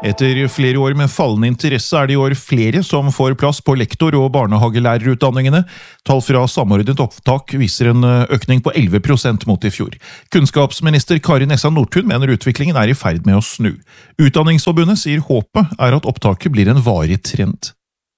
Etter flere år med fallende interesse det i år flere som får plass på lektor- og barnehagelærerutdanningene. Tall fra Samordnet opptak viser en økning på 11% mot i fjor. Kunnskapsminister Kari Nessa Nordtun mener utviklingen i ferd med å snu. Utdanningsforbundet sier håpet at opptaket blir en varig trend.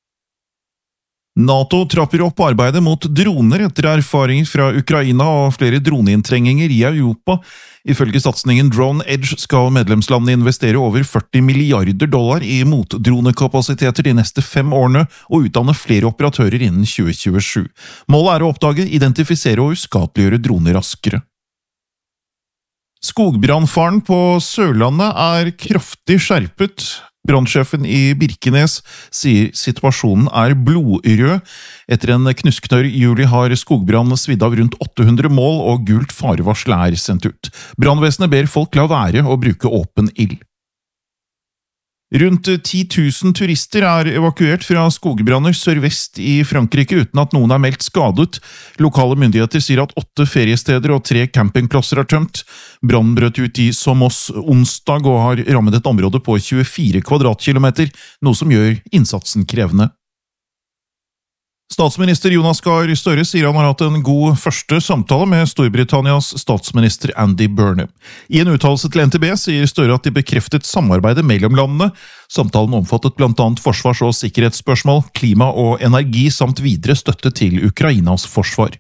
NATO trapper opp arbeidet mot droner etter erfaringer fra Ukraina og flere droneinntrengninger i Europa. Ifølge satsningen Drone Edge skal medlemslandene investere over $40 milliarder i motdronekapasiteter de neste 5 årene og utdanne flere operatører innen 2027. Målet å oppdage, identifisere og uskadeliggjøre droner raskere. Skogbrannfaren på Sørlandet kraftig skjerpet. Brannsjefen i Birkenes sier situasjonen blodrød. Etter en knusktørr juli har skogbrann svidd av rundt 800 mål, og gult farevarsel sendt ut. Brannvesenet ber folk la være å bruke åpen ild. Rundt 10 000 turister evakuert fra skogbranner sørvest i Frankrike uten at noen meldt skadet. Lokale myndigheter sier at 8 feriesteder og 3 campingplasser tømt. Brannen brøt ut i Somos onsdag og har rammet et område på 24 kvadratkilometer, noe som gjør innsatsen krevende. Statsminister Jonas Gahr Støre sier han har hatt en god første samtale med Storbritannias statsminister Andy Burnham. I en uttalelse til NTB sier Støre at de bekreftet samarbeidet mellom landene. Samtalen omfattet blant annet forsvars- og sikkerhetsspørsmål, klima og energi samt videre støtte til Ukrainas forsvar.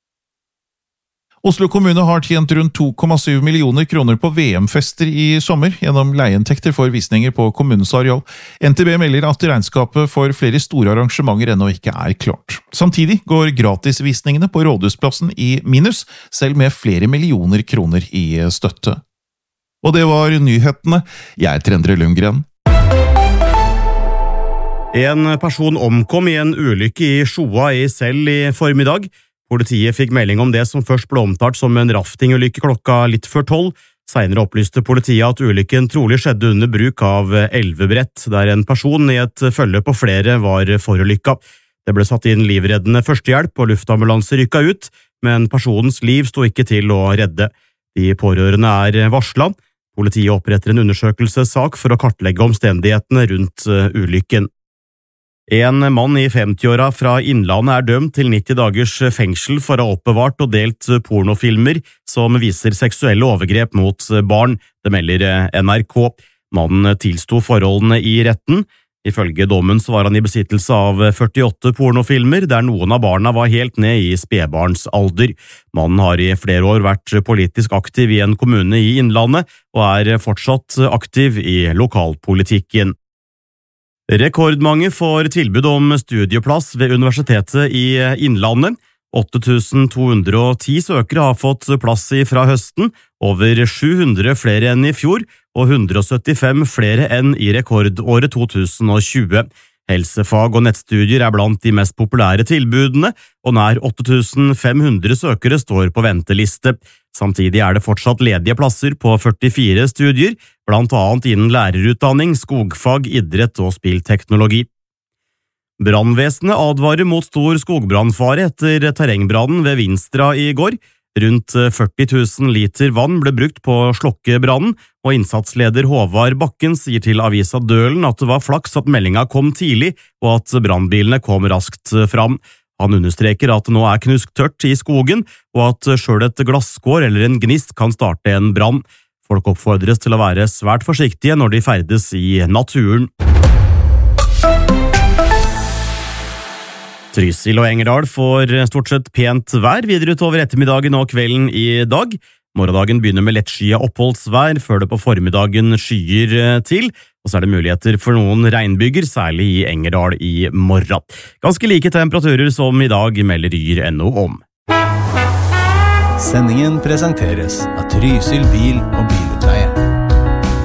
Oslo kommune har tjent rundt 2,7 millioner kroner på VM-fester i sommer gjennom leieinntekter for visninger på kommunens areal. NTB melder at regnskapet for flere store arrangementer ennå ikke klart. Samtidig går gratisvisningene på Rådhusplassen i minus, selv med flere millioner kroner i støtte. Og det var nyhetene. Jeg heter Endre Lundgren. En person omkom i en ulykke i Sjoa i Sel i formiddag. Politiet fikk melding om det som først ble omtalt som en raftingulykke klokka litt før 12. Senere opplyste politiet at ulykken trolig skjedde under bruk av elvebrett, der en person i et følge på flere var forulykka. Det ble satt inn livreddende førstehjelp og luftambulanse rykka ut, men personens liv sto ikke til å redde. De pårørende varslet. Politiet oppretter en undersøkelsessak for å kartlegge omstendighetene rundt ulykken. En mann i 50-åra fra Innlandet dømt til 90 dagers fengsel for å ha oppbevart og delt pornofilmer som viser seksuelle overgrep mot barn, det melder NRK. Mannen tilsto forholdene i retten. Ifølge dommen var han i besittelse av 48 pornofilmer, der noen av barna var helt ned i spedbarnsalder. Mannen har i flere år vært politisk aktiv i en kommune i Innlandet, og fortsatt aktiv i lokalpolitikken. Rekordmange får tilbud om studieplass ved Universitetet i Innlandet. 8.210 søkere har fått plass fra høsten, over 700 flere enn i fjor, og 175 flere enn i rekordåret 2020. Helsefag og nettstudier blant de mest populære tilbudene, og nær 8.500 søkere står på venteliste. Samtidig det fortsatt ledige plasser på 44 studier, blant annet innen lærerutdanning, skogfag, idrett og spillteknologi. Brannvesenet advarer mot stor skogbrannfare etter terrengbrannen ved Vinstra i går. Rundt 40 000 liter vann ble brukt på å slokke brannen, og innsatsleder Håvard Bakken sier til avisa Dølen at det var flaks at meldinga kom tidlig, og at brannbilene kom raskt fram. Han understreker at det nå knusktørt i skogen, og at selv et glasskår eller en gnist kan starte en brann. Folk oppfordres til å være svært forsiktige når de ferdes i naturen. Trysil og Engerdal får stort sett pent vær videre utover ettermiddagen og kvelden i dag. Morgendagen begynner med lettskyet oppholdsvær, før det på formiddagen skyer til, og så det muligheter for noen regnbyger, særlig i Engerdal i morgen. Ganske like temperaturer som i dag, melder Yr.no om. Sendingen presenteres av Trysil bil og bil.